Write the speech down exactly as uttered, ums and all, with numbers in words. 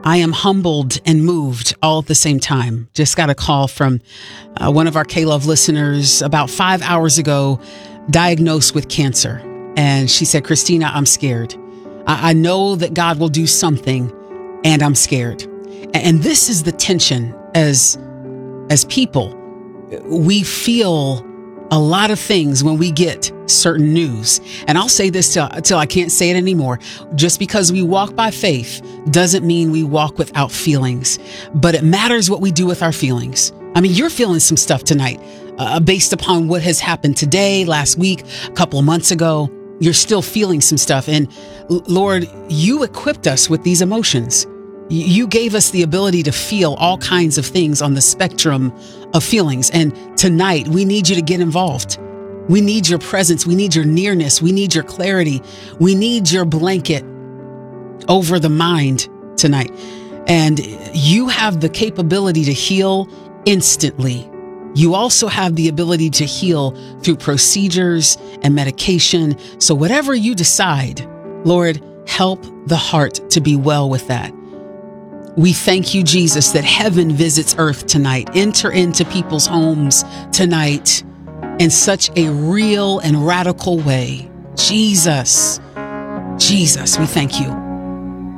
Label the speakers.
Speaker 1: I am humbled and moved all at the same time. Just got a call from uh, one of our K-Love listeners about five hours ago, diagnosed with cancer. And she said, Christina, I'm scared. I, I know that God will do something, and I'm scared. And, and this is the tension as, as people. We feel a lot of things when we get certain news. And I'll say this till, till I can't say it anymore. Just because we walk by faith doesn't mean we walk without feelings, but it matters what we do with our feelings. I mean, you're feeling some stuff tonight uh, based upon what has happened today, last week, a couple of months ago. You're still feeling some stuff. And Lord, you equipped us with these emotions. You gave us the ability to feel all kinds of things on the spectrum of feelings. And tonight, we need you to get involved. We need your presence. We need your nearness. We need your clarity. We need your blanket over the mind tonight. And you have the capability to heal instantly. You also have the ability to heal through procedures and medication. So whatever you decide, Lord, help the heart to be well with that. We thank you, Jesus, that heaven visits earth tonight. Enter into people's homes tonight in such a real and radical way. Jesus, Jesus, we thank you.